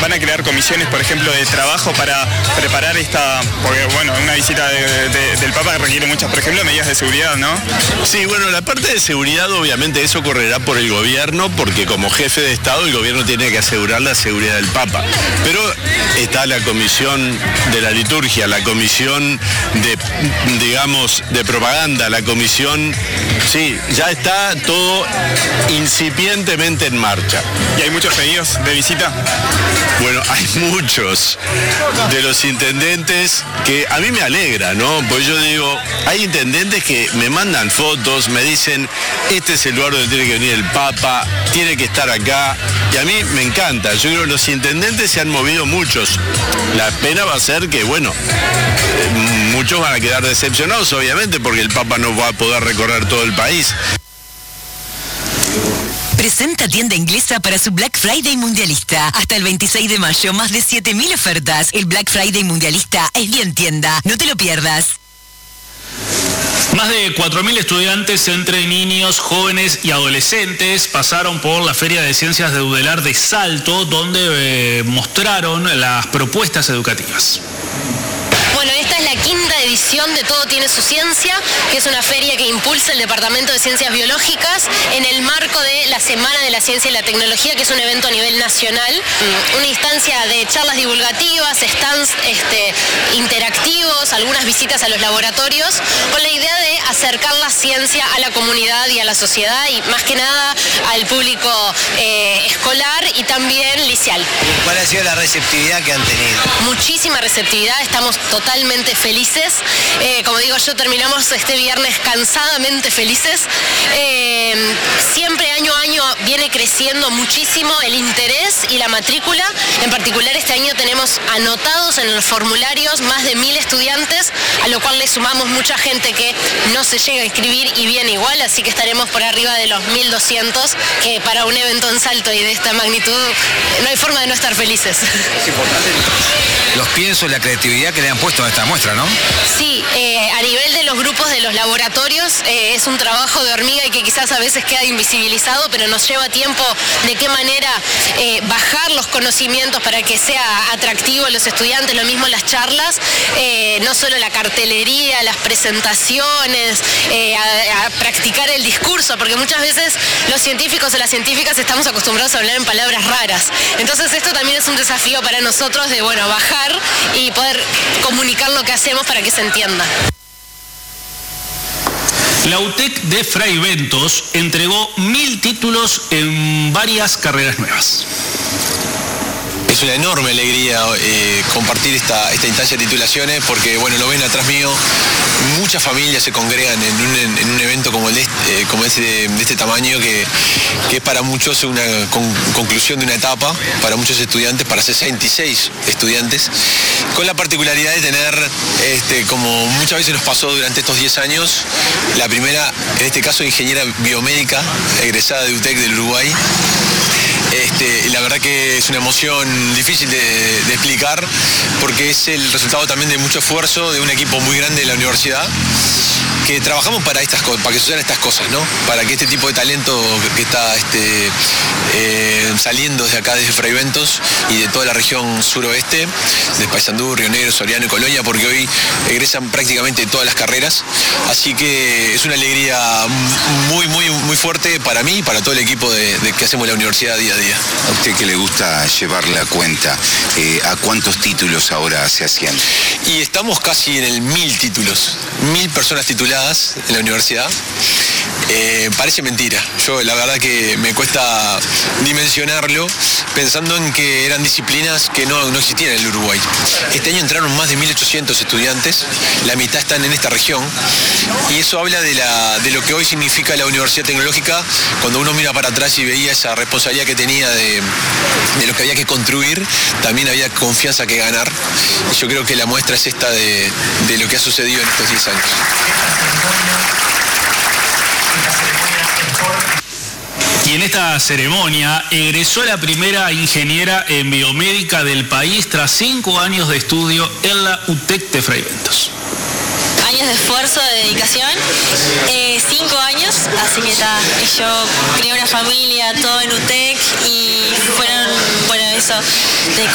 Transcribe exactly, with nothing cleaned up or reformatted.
van a crear comisiones, por ejemplo, de trabajo para preparar esta, porque bueno, una visita de, de, del Papa requiere muchas, por ejemplo, medidas de seguridad, ¿no? Sí, bueno, la parte de seguridad, obviamente, eso correrá por el gobierno, porque como jefe de Estado, el gobierno tiene que asegurar la seguridad del Papa. Pero está la comisión de la liturgia, la comisión de, digamos, de propaganda, la comisión, sí, ya está todo incipientemente en marcha. ¿Y hay muchos pedidos de visita? Bueno, hay muchos de los intendentes que a mí me alegra, ¿no? Pues yo digo, hay intendentes que me mandan fotos, me dicen, este es el lugar donde tiene que venir el Papa, tiene que estar acá, y a mí me encanta. Yo creo que los intendentes se han movido muchos. La pena va a ser que, bueno, muchos van a quedar decepcionados, obviamente, porque el Papa no va a poder recorrer todo el país. Presenta Tienda Inglesa para su Black Friday Mundialista. Hasta el veintiséis de mayo, más de siete mil ofertas. El Black Friday Mundialista es bien tienda. No te lo pierdas. Más de cuatro mil estudiantes entre niños, jóvenes y adolescentes pasaron por la Feria de Ciencias de Udelar de Salto, donde eh, mostraron las propuestas educativas. Bueno, esta es la quinta edición de Todo Tiene Su Ciencia, que es una feria que impulsa el Departamento de Ciencias Biológicas en el marco de la Semana de la Ciencia y la Tecnología, que es un evento a nivel nacional, una instancia de charlas divulgativas, stands este, interactivos, algunas visitas a los laboratorios, con la idea de acercar la ciencia a la comunidad y a la sociedad, y más que nada al público eh, escolar y también liceal. ¿Cuál ha sido la receptividad que han tenido? Muchísima receptividad, estamos totalmente totalmente felices. Eh, como digo yo, terminamos este viernes cansadamente felices. Eh, siempre año a año viene creciendo muchísimo el interés y la matrícula. En particular este año tenemos anotados en los formularios más de mil estudiantes, a lo cual le sumamos mucha gente que no se llega a inscribir y viene igual, así que estaremos por arriba de los mil doscientos, que para un evento en Salto y de esta magnitud no hay forma de no estar felices. Es importante los piensos, la creatividad que le han puesto a esta muestra, ¿no? Sí, eh, a nivel de los grupos de los laboratorios eh, es un trabajo de hormiga y que quizás a veces queda invisibilizado, pero nos lleva tiempo de qué manera eh, bajar los conocimientos para que sea atractivo a los estudiantes, lo mismo las charlas, eh, no solo la cartelería, las presentaciones, eh, a, a practicar el discurso, porque muchas veces los científicos o las científicas estamos acostumbrados a hablar en palabras raras. Entonces esto también es un desafío para nosotros de, bueno, bajar y poder comunicar lo que hacemos para que se entienda. La UTEC de Fray Bentos entregó mil títulos en varias carreras nuevas. Es una enorme alegría eh, compartir esta, esta instancia de titulaciones, porque bueno, lo ven atrás mío, muchas familias se congregan en un, en un evento como, el de, este, eh, como ese de, de este tamaño, que, que es para muchos una con, conclusión de una etapa, para muchos estudiantes, para sesenta y seis estudiantes, con la particularidad de tener, este, como muchas veces nos pasó durante estos diez años, la primera, en este caso, ingeniera biomédica, egresada de UTEC del Uruguay. Este, y la verdad que es una emoción difícil de, de explicar, porque es el resultado también de mucho esfuerzo de un equipo muy grande de la universidad, que trabajamos para estas para que sucedan estas cosas, ¿no? Para que este tipo de talento que está este, eh, saliendo desde acá, desde Fray Bentos y de toda la región suroeste, de Paysandú, Río Negro, Soriano y Colonia, porque hoy egresan prácticamente todas las carreras, así que es una alegría muy, muy, muy fuerte para mí y para todo el equipo de, de que hacemos la universidad día a día. A usted que le gusta llevar la cuenta, eh, ¿a cuántos títulos ahora se asciende? Y estamos casi en el mil títulos, mil personas tituladas en la universidad. Eh, parece mentira, yo la verdad que me cuesta dimensionarlo, pensando en que eran disciplinas que no, no existían en el Uruguay. Este año entraron más de mil ochocientos estudiantes, la mitad están en esta región, y eso habla de, la, de lo que hoy significa la Universidad Tecnológica, cuando uno mira para atrás y veía esa responsabilidad que tenía de, de lo que había que construir, también había confianza que ganar, y yo creo que la muestra es esta de, de lo que ha sucedido en estos diez años. Y en esta ceremonia egresó la primera ingeniera en biomédica del país tras cinco años de estudio en la UTEC de Fray Bentos. Años de esfuerzo, de dedicación, eh, cinco años, así que está, yo creé una familia, todo en UTEC, y fueron, bueno, eso, de